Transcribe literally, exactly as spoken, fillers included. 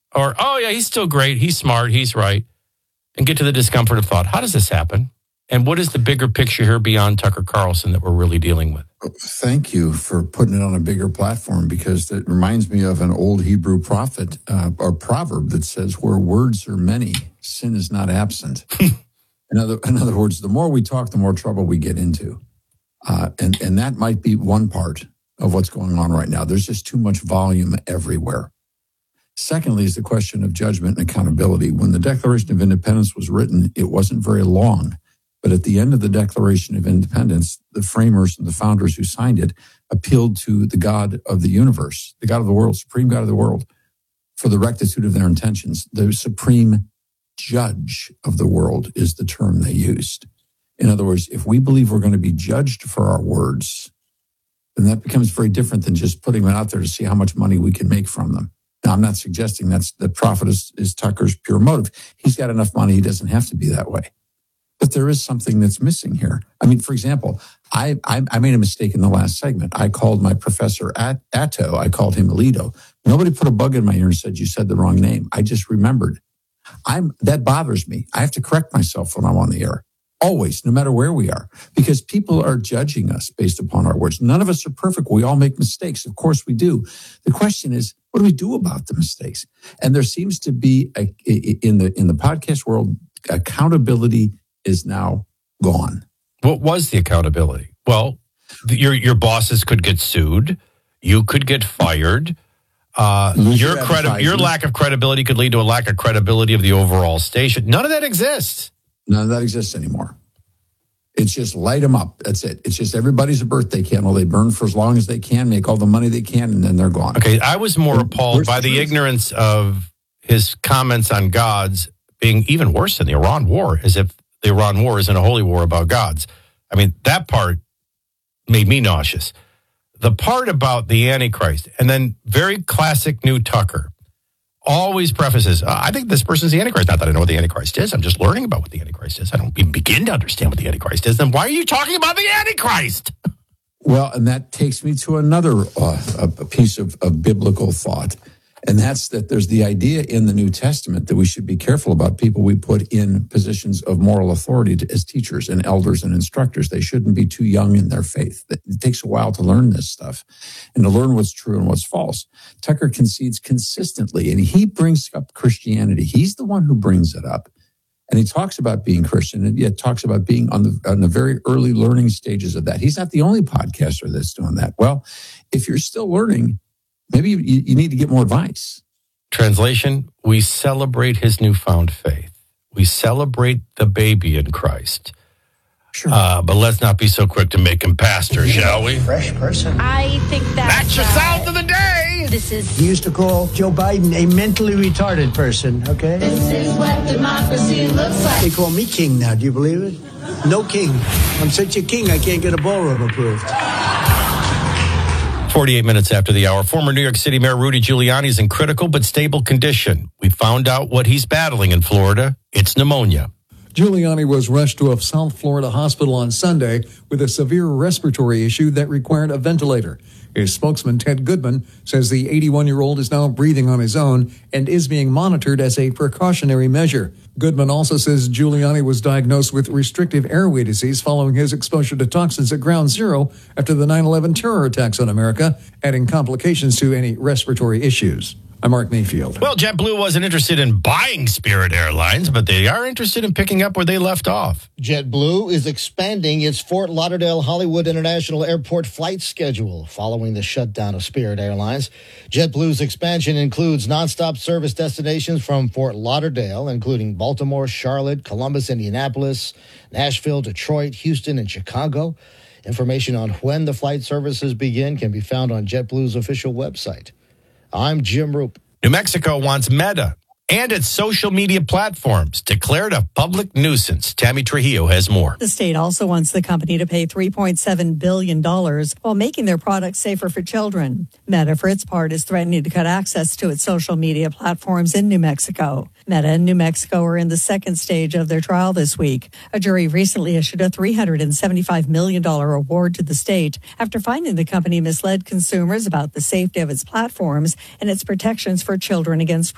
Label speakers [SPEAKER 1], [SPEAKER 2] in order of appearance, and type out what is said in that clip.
[SPEAKER 1] Or, oh, yeah, he's still great. He's smart. He's right. And get to the discomfort of thought. How does this happen? And what is the bigger picture here beyond Tucker Carlson that we're really dealing with?
[SPEAKER 2] Thank you for putting it on a bigger platform, because it reminds me of an old Hebrew prophet uh, or proverb that says, where words are many, sin is not absent. in, other, in other words, the more we talk, the more trouble we get into. Uh, and, and that might be one part of what's going on right now. There's just too much volume everywhere. Secondly is the question of judgment and accountability. When the Declaration of Independence was written, it wasn't very long. But at the end of the Declaration of Independence, the framers and the founders who signed it appealed to the God of the universe, the God of the world, supreme God of the world, for the rectitude of their intentions. The supreme judge of the world is the term they used. In other words, if we believe we're going to be judged for our words, then that becomes very different than just putting them out there to see how much money we can make from them. Now, I'm not suggesting that's the profit is, is Tucker's pure motive. He's got enough money, he doesn't have to be that way. But there is something that's missing here. I mean, for example, I I, I made a mistake in the last segment. I called my professor At, Atto, I called him Alito. Nobody put a bug in my ear and said, you said the wrong name. I just remembered. I'm that bothers me. I have to correct myself when I'm on the air. Always, no matter where we are, because people are judging us based upon our words. None of us are perfect. We all make mistakes. Of course we do. The question is, what do we do about the mistakes? And there seems to be, a, in the in the podcast world, accountability is now gone.
[SPEAKER 1] What was the accountability? Well, your your bosses could get sued. You could get fired. Uh, your credi- your lack of credibility could lead to a lack of credibility of the overall station. None of that exists.
[SPEAKER 2] None of that exists anymore. It's just light them up. That's it. It's just everybody's a birthday candle. They burn for as long as they can, make all the money they can, and then they're gone.
[SPEAKER 1] Okay, I was more appalled by the ignorance of his comments on gods being even worse than the Iran war, as if the Iran war isn't a holy war about gods. I mean, that part made me nauseous. The part about the Antichrist, and then very classic new Tucker, always prefaces, uh, I think this person's the Antichrist. Not that I know what the Antichrist is. I'm just learning about what the Antichrist is. I don't even begin to understand what the Antichrist is. Then why are you talking about the Antichrist?
[SPEAKER 2] Well, and that takes me to another uh, a piece of, of biblical thought. And that's that there's the idea in the New Testament that we should be careful about people we put in positions of moral authority to, as teachers and elders and instructors. They shouldn't be too young in their faith. It takes a while to learn this stuff and to learn what's true and what's false. Tucker concedes consistently, and he brings up Christianity. He's the one who brings it up. And he talks about being Christian, and yet talks about being on the on the very early learning stages of that. He's not the only podcaster that's doing that. Well, if you're still learning, maybe you, you need to get more advice.
[SPEAKER 1] Translation, we celebrate his newfound faith. We celebrate the baby in Christ.
[SPEAKER 2] Sure.
[SPEAKER 1] Uh, but let's not be so quick to make him pastor, shall we?
[SPEAKER 3] Fresh person.
[SPEAKER 4] I think that's...
[SPEAKER 1] That's your
[SPEAKER 4] uh,
[SPEAKER 1] sound of the day!
[SPEAKER 4] This is...
[SPEAKER 3] He used to call Joe Biden a mentally retarded person, okay?
[SPEAKER 5] This is what democracy looks like.
[SPEAKER 3] They call me king now, do you believe it? No king. I'm such a king, I can't get a ballroom approved.
[SPEAKER 1] forty-eight minutes after the hour, former New York City Mayor Rudy Giuliani is in critical but stable condition. We found out what he's battling in Florida. It's pneumonia.
[SPEAKER 6] Giuliani was rushed to a South Florida hospital on Sunday with a severe respiratory issue that required a ventilator. His spokesman, Ted Goodman, says the eighty-one-year-old is now breathing on his own and is being monitored as a precautionary measure. Goodman also says Giuliani was diagnosed with restrictive airway disease following his exposure to toxins at Ground Zero after the nine eleven terror attacks on America, adding complications to any respiratory issues. I'm Mark Mayfield.
[SPEAKER 1] Well, JetBlue wasn't interested in buying Spirit Airlines, but they are interested in picking up where they left off.
[SPEAKER 7] JetBlue is expanding its Fort Lauderdale Hollywood International Airport flight schedule following the shutdown of Spirit Airlines. JetBlue's expansion includes nonstop service destinations from Fort Lauderdale, including Baltimore, Charlotte, Columbus, Indianapolis, Nashville, Detroit, Houston, and Chicago. Information on when the flight services begin can be found on JetBlue's official website. I'm Jim Roop.
[SPEAKER 1] New Mexico wants Meta and its social media platforms declared a public nuisance. Tammy Trujillo has more.
[SPEAKER 8] The state also wants the company to pay three point seven billion dollars while making their products safer for children. Meta, for its part, is threatening to cut access to its social media platforms in New Mexico. Meta and New Mexico are in the second stage of their trial this week. A jury recently issued a three hundred seventy-five million dollars award to the state after finding the company misled consumers about the safety of its platforms and its protections for children against